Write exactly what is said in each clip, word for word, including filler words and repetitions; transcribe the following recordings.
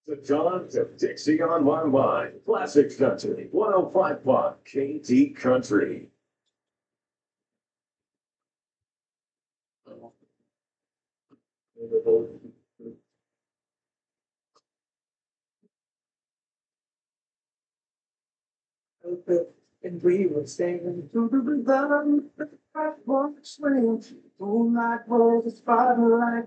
The Johns of Dixie on my mind. Classic Country. one oh five point one K T Country. And we were singing to the rhythm, the platform swing, moonlight was the spotlight.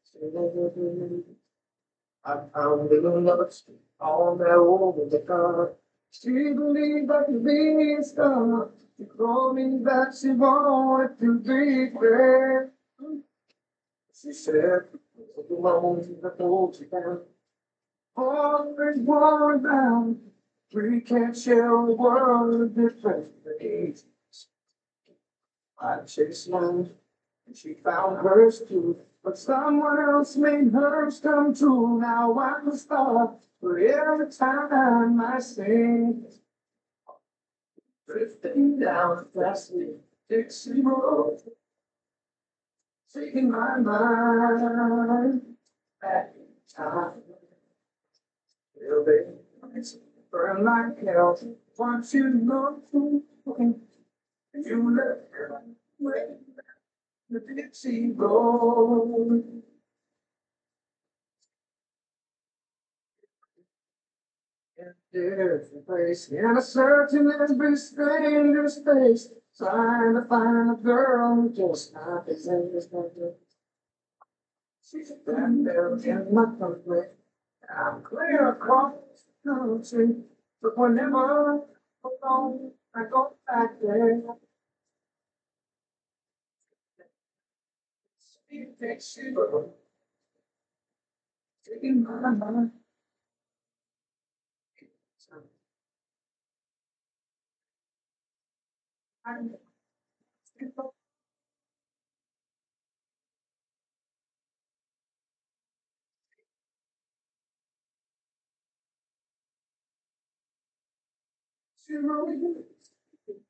I found little lost on that old the car. She believed I could be a star. She told me that she wanted to be fair. She said, the moment I told you down, always worn down. We can't share the world different ways. I chased love, and she found hers too. But someone else made hers come true. Now I'm the star for every time I sing. Drifting down fastly, Dixie Road, taking my mind back in time. Well, baby, it's burn like hell. Want you to know, you let me the Dixie Road. And there's a place in a certain every stranger's face, trying to find a girl who just not the same as my girl. She's standing there in my country. I'm clear across the country, but whenever I go home, I go back there. Sweet Dixie Road, taking my mind. I'm She wrote